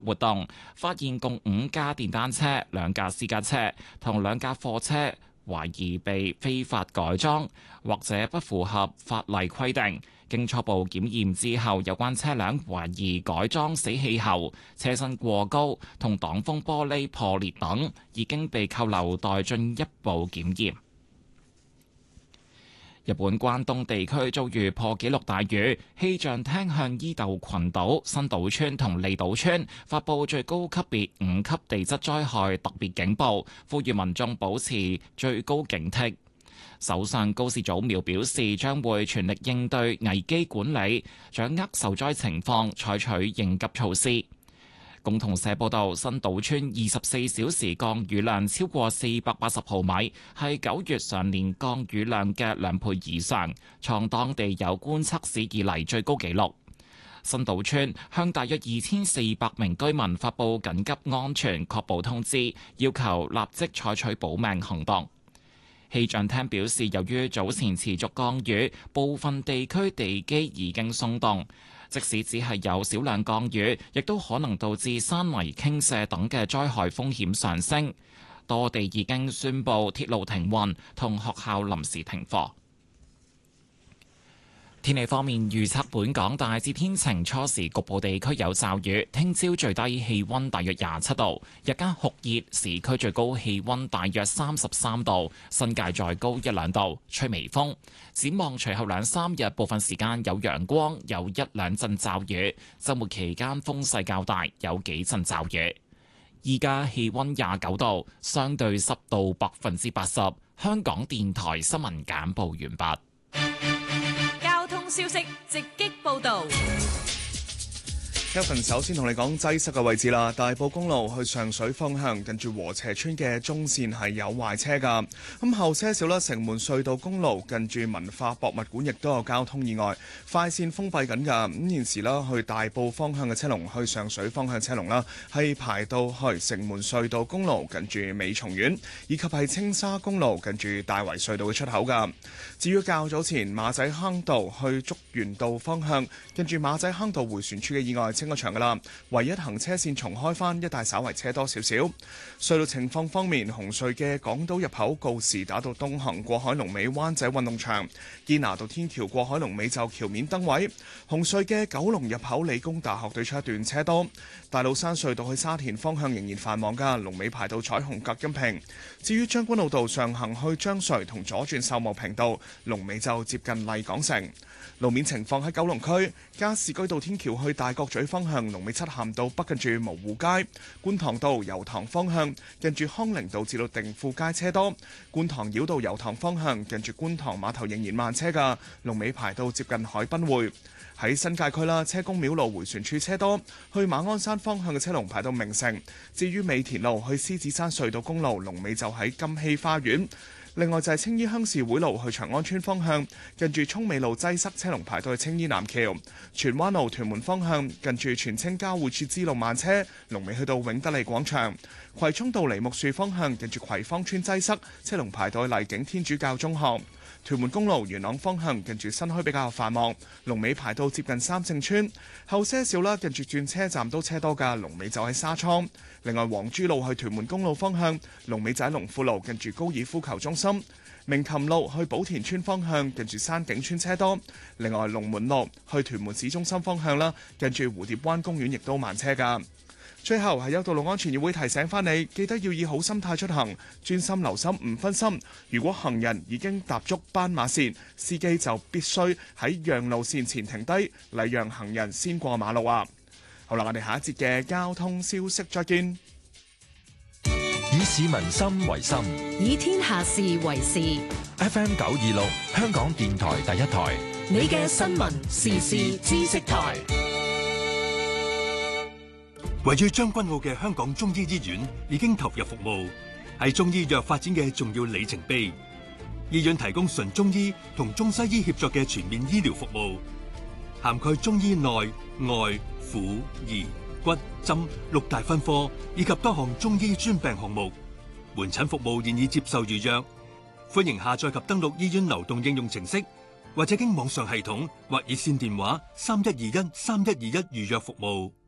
活動，發現共5架電單車、2架私家車同2架貨車懷疑被非法改裝或者不符合法例規定。經初步檢驗之後，有關車輛懷疑改裝死氣喉、車身過高同擋風玻璃破裂等，已經被扣留待進一步檢驗。日本關東地區遭遇破紀錄大雨，氣象廳向伊豆群島、新島村同離島村發布最高級別5級地質災害特別警報，呼籲民眾保持最高警惕。首相高市早苗表示，將會全力應對危機管理，掌握受災情況，採取應急措施。共同社報道，新島村24小時降雨量超過480毫米，係9月常年降雨量嘅2倍以上，創當地有觀測史以嚟最高紀錄。新島村向大約2400名居民發布緊急安全確保通知，要求立即採取保命行動。氣象廳表示，由於早前持續降雨，部分地區地基已經鬆動。即使只係有少量降雨，亦都可能導致山泥傾瀉等嘅災害風險上升。多地已經宣布鐵路停運同學校臨時停課。天氣方面預測，本港大致天晴，初時局部地區有驟雨。聽朝最低氣溫大約27度，日間酷熱，市區最高氣溫大約33度，新界再高1-2度，吹微風。展望隨後2-3日，部分時間有陽光，有1-2陣驟雨。週末期間風勢較大，有幾陣驟雨。依家氣溫29度，相對濕度80%。香港電台新聞簡報完畢。 消息直擊報導。 Kevin 首先同你講擠塞嘅位置啦，大埔公路去上水方向近住禾輋村嘅中線係有壞車㗎。咁後些少啦，城門隧道公路近住文化博物館亦都有交通意外，快線封閉緊㗎。咁現時啦，去大埔方向嘅車龍，去上水方向嘅車龍啦，係排到去城門隧道公路近住美松苑，以及係青沙公路近住大圍隧道嘅出口㗎。至於較早前馬仔坑道去竹園道方向近住馬仔坑道迴旋處嘅意外清咗場㗎啦，唯一行車線重開返，一帶稍為車多少少。隧道情況方面，紅隧嘅港島入口告士打道東行過海龍尾灣仔運動場，堅拿道天橋過海龍尾就橋面燈位。紅隧嘅九龍入口理工大學對出一段車多。大老山隧道去沙田方向仍然繁忙㗎，龍尾排到彩虹隔音屏。至於將軍澳道上行去將隧同左轉秀茂坪道，龍尾就接近麗港城。路面情況喺九龍區加士居道天橋去大角咀方向，龍尾漆咸道北近住蕪湖街；觀塘道油塘方向近住康寧道至到定富街車多；觀塘繞道油塘方向近住觀塘碼頭仍然慢車㗎，龍尾排到接近海濱匯。喺新界區啦，車公廟路迴旋處車多，去馬鞍山方向嘅車龍排到名城。至於美田路去獅子山隧道公路，龍尾就喺金禧花園。另外就係青衣鄉事會路去長安村方向，近住涌美路擠塞，車龍排到去青衣南橋；荃灣路屯門方向近住荃青交匯處支路慢車，龍尾去到永德利廣場；葵涌道梨木樹方向近住葵芳村擠塞，車龍排到去麗景天主教中學；屯門公路元朗方向近住新墟比較繁忙，龍尾排到接近三聖村；後些少啦，近住轉車站都車多㗎，龍尾就喺沙倉。另外，黃珠路去屯門公路方向，龍尾就喺龍富路近住高爾夫球中心；明琴路去寶田村方向，近住山景村車多。另外，龍門路去屯門市中心方向啦，近住蝴蝶灣公園亦都慢車㗎。最後係有道路安全議會提醒返你，記得要以好心態出行，專心留心唔分心。如果行人已經踏足斑馬線，司機就必須喺讓路線前停低，禮讓行人先過馬路啊！好啦，我哋下一節嘅交通消息再見。 以市民心為心， 以天下事為事。 FM 926，香港電台第一台， 你嘅新聞時事知識台。 位於將軍澳嘅香港中醫醫院已經投入服務，係中醫藥發展嘅重要里程碑。醫院提供純中醫同中西醫協作嘅全面醫療服務，涵蓋中醫內外婦兒骨針6大分科，以及多項中醫專病項目。門診服務現已接受預約，歡迎下載及登錄醫院流動應用程式，或者經網上系統或熱線電話3121-3121預約服務。